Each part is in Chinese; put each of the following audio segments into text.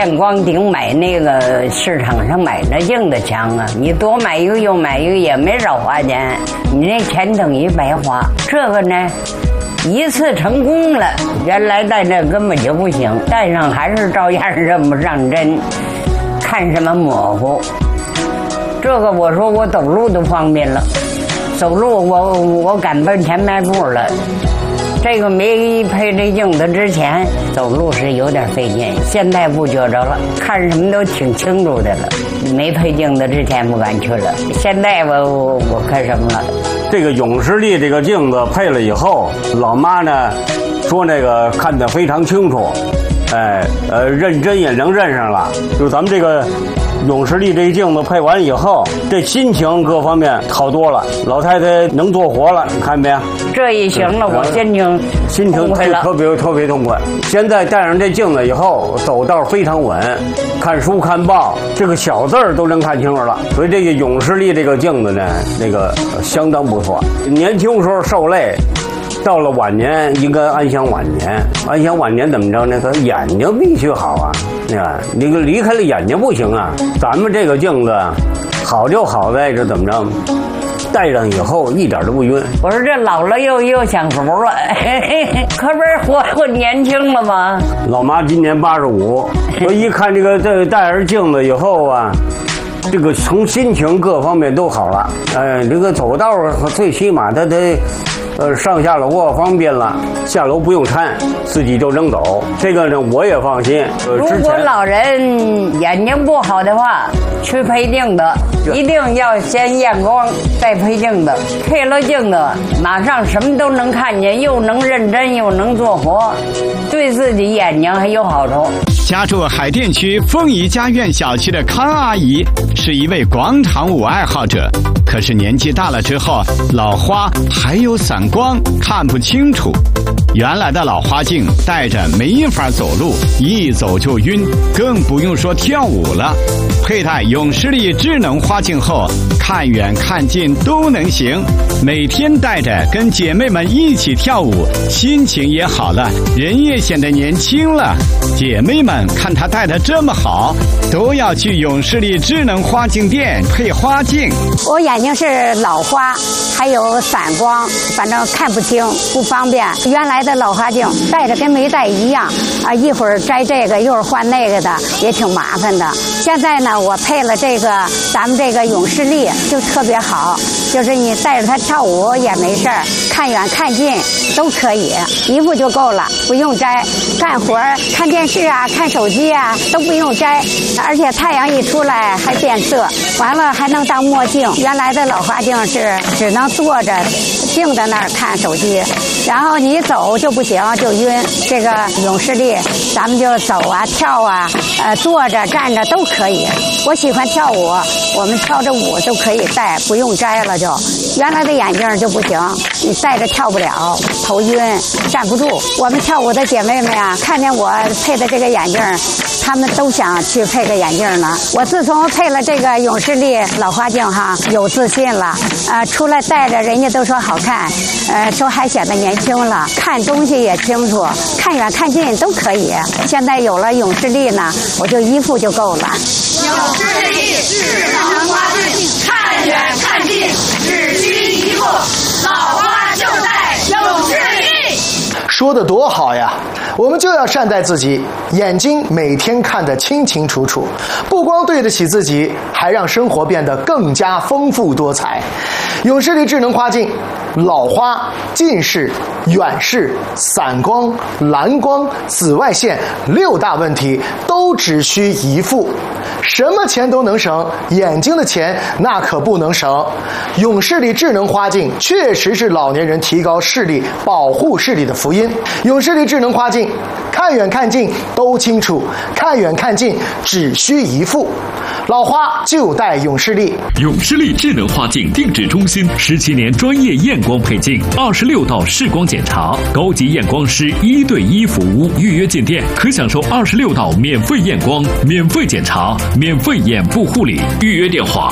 验光顶买那个市场上买那镜的强啊！你多买一个又买一个也没少花钱，你那钱等于白花。这个呢，一次成功了，原来戴这根本就不行，戴上还是照样认不上真，看什么模糊。这个我说我走路都方便了，走路我敢奔前迈步了。这个没配这镜子之前走路是有点费劲，现在不觉着了，看什么都挺清楚的了。没配镜子之前不敢去了，现在我看什么了。 这个永视力这个镜子配了以后，老妈呢说那个看得非常清楚，认真也能认上了。就咱们这个永视力这镜子配完以后，这心情各方面好多了，老太太能做活了，你看没有？ 这一行了，我心情特别痛快。现在戴上这镜子以后，走道非常稳，看书看报，这个小字儿都能看清楚了。所以这个永视力这个镜子呢，那个相当不错。年轻时候受累，到了晚年应该安享晚年。安享晚年怎么着呢？他眼睛必须好啊，你离开了眼睛不行啊。咱们这个镜子好就好在这怎么着？戴上以后一点都不晕。 我说这老了又享福了，可不是活年轻了吗？ 老妈今年85，我一看这个戴上镜子以后啊，这个从心情各方面都好了。这个走道最起码他上下楼方便了，下楼不用搀，自己就能走。这个呢我也放心。 如果老人眼睛不好的话，去配镜子，一定要先验光再配镜子。配了镜子，马上什么都能看见，又能认真又能做活，对自己眼睛还有好处。 家住海淀区凤仪家苑小区的康阿姨是一位广场舞爱好者，可是年纪大了之后，老花还有散光，看不清楚。原来的老花镜戴着没法走路，一走就晕，更不用说跳舞了。佩戴永视力智能花镜后，看远看近都能行，每天戴着跟姐妹们一起跳舞，心情也好了，人也显得年轻了。姐妹们看她戴得这么好，都要去永视力智能花镜店配花镜。 我眼睛是老花，还有散光，反正看不清，不方便。原来的老花镜戴着跟没戴一样啊，一会儿摘这个，一会儿换那个的，也挺麻烦的。现在呢，我配了这个咱们这个永视力，就特别好，就是你带着它跳舞也没事儿，看远看近都可以，一副就够了，不用摘。干活看电视啊，看手机啊都不用摘，而且太阳一出来还变色，完了还能当墨镜。原来的老花镜是只能坐着静在那儿看手机，然后你走就不行，就晕。这个永视力咱们就走啊跳啊，坐着站着都可以。我喜欢跳舞，我们跳着舞就可以戴，不用摘了就。原来的眼镜就不行，你戴着跳不了，头晕站不住。我们跳舞的姐妹们呀，看见我配的这个眼镜，她们都想去配个眼镜呢。我自从配了这个永视力老花镜哈，有自信了，出来戴着人家都说好看，说还显得年轻了，看东西也清楚，看远看近都可以。现在有了永视力呢，我就一副就够了。 永视力智能花镜，看远看近只需一副，老花就戴永视力。 说得多好呀！我们就要善待自己，眼睛每天看得清清楚楚，不光对得起自己，还让生活变得更加丰富多彩。永视力智能花镜，老花、近视、远视、散光、蓝光、紫外线6大问题都只需一副。什么钱都能省，眼睛的钱那可不能省。永视力智能花镜确实是老年人提高视力、保护视力的福音。永视力智能花镜，看远看近都清楚，看远看近只需一副。老花就戴永视力。 永视力智能花镜定制中心17年专业验光配镜，26道视光检查，高级验光师1对1服务。预约进店可享受26道免费验光、免费检查、免费眼部护理。预约电话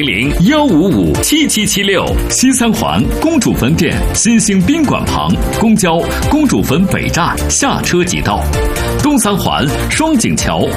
400-155-7776。西三环公主坟店新兴宾馆旁，公交公主坟北站下车即到。东三环双井桥